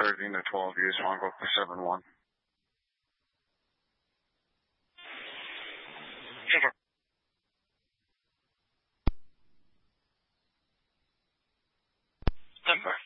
13 to 12 use Hongo for 7-1. Denver.